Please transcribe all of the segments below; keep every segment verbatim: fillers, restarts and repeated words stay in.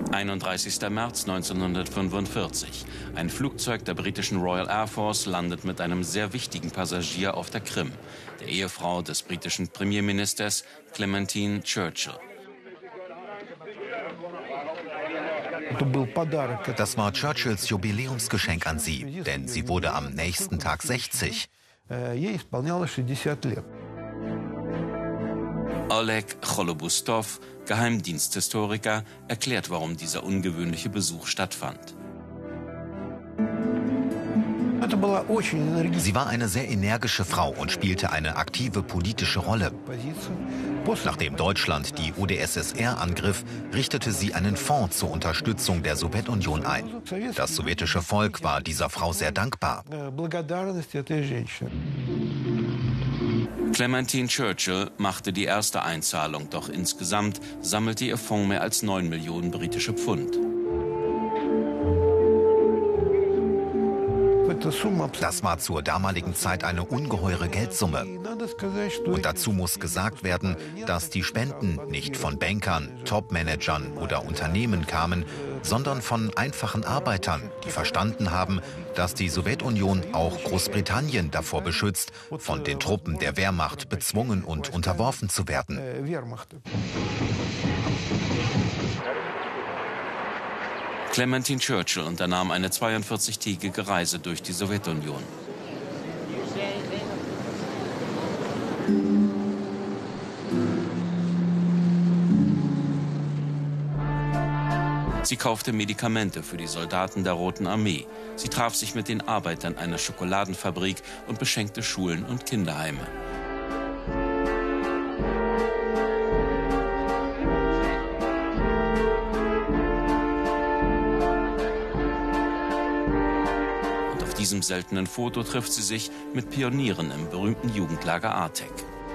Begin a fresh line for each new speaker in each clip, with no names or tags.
einunddreißigster März neunzehnhundertfünfundvierzig. Ein Flugzeug der britischen Royal Air Force landet mit einem sehr wichtigen Passagier auf der Krim, der Ehefrau des britischen Premierministers Clementine Churchill.
Das war Churchills Jubiläumsgeschenk an sie, denn sie wurde am nächsten Tag sechzig.
Oleg Cholobustow, Geheimdiensthistoriker, erklärt, warum dieser ungewöhnliche Besuch stattfand.
Sie war eine sehr energische Frau und spielte eine aktive politische Rolle. Nachdem Deutschland die U d S S R angriff, richtete sie einen Fonds zur Unterstützung der Sowjetunion ein. Das sowjetische Volk war dieser Frau sehr dankbar.
Clementine Churchill machte die erste Einzahlung, doch insgesamt sammelte ihr Fonds mehr als neun Millionen britische Pfund.
Das war zur damaligen Zeit eine ungeheure Geldsumme. Und dazu muss gesagt werden, dass die Spenden nicht von Bankern, Topmanagern oder Unternehmen kamen, sondern von einfachen Arbeitern, die verstanden haben, dass die Sowjetunion auch Großbritannien davor beschützt, von den Truppen der Wehrmacht bezwungen und unterworfen zu werden.
Clementine Churchill unternahm eine zweiundvierzigtägige Reise durch die Sowjetunion. Sie kaufte Medikamente für die Soldaten der Roten Armee. Sie traf sich mit den Arbeitern einer Schokoladenfabrik und beschenkte Schulen und Kinderheime. Auf diesem seltenen Foto trifft sie sich mit Pionieren im berühmten Jugendlager Artek.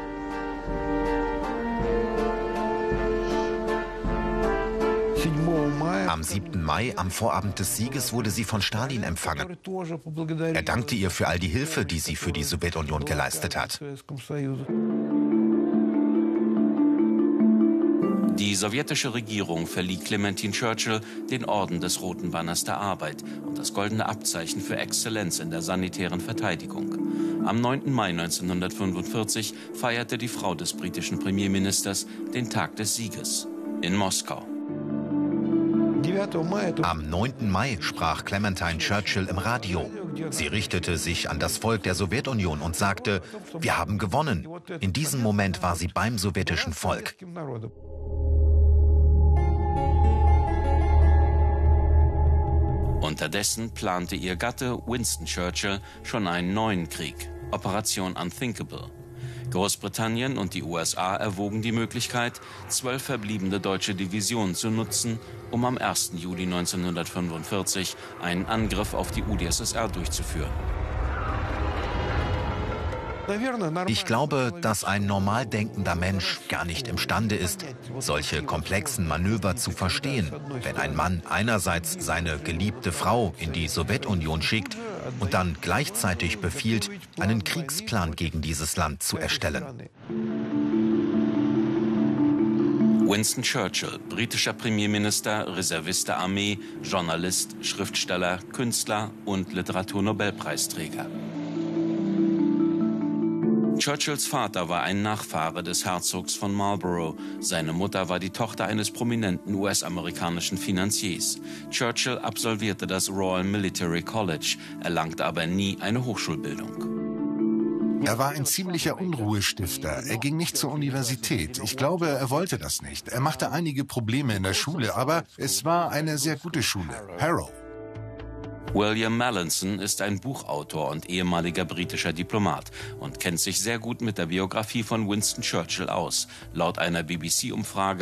Am siebten Mai, am Vorabend des Sieges, wurde sie von Stalin empfangen. Er dankte ihr für all die Hilfe, die sie für die Sowjetunion geleistet hat.
Die sowjetische Regierung verlieh Clementine Churchill den Orden des Roten Banners der Arbeit und das goldene Abzeichen für Exzellenz in der sanitären Verteidigung. Am neunten Mai neunzehnhundertfünfundvierzig feierte die Frau des britischen Premierministers den Tag des Sieges in Moskau.
Am neunten Mai sprach Clementine Churchill im Radio. Sie richtete sich an das Volk der Sowjetunion und sagte, wir haben gewonnen. In diesem Moment war sie beim sowjetischen Volk.
Unterdessen plante ihr Gatte Winston Churchill schon einen neuen Krieg, Operation Unthinkable. Großbritannien und die U S A erwogen die Möglichkeit, zwölf verbliebene deutsche Divisionen zu nutzen, um am ersten Juli neunzehnhundertfünfundvierzig einen Angriff auf die U d S S R durchzuführen.
Ich glaube, dass ein normal denkender Mensch gar nicht imstande ist, solche komplexen Manöver zu verstehen, wenn ein Mann einerseits seine geliebte Frau in die Sowjetunion schickt und dann gleichzeitig befiehlt, einen Kriegsplan gegen dieses Land zu erstellen.
Winston Churchill, britischer Premierminister, Reservist der Armee, Journalist, Schriftsteller, Künstler und Literaturnobelpreisträger. Churchills Vater war ein Nachfahre des Herzogs von Marlborough. Seine Mutter war die Tochter eines prominenten U S-amerikanischen Finanziers. Churchill absolvierte das Royal Military College, erlangte aber nie eine Hochschulbildung.
Er war ein ziemlicher Unruhestifter. Er ging nicht zur Universität. Ich glaube, er wollte das nicht. Er machte einige Probleme in der Schule, aber es war eine sehr gute Schule. Harrow.
William Mallinson ist ein Buchautor und ehemaliger britischer Diplomat und kennt sich sehr gut mit der Biografie von Winston Churchill aus. Laut einer B B C-Umfrage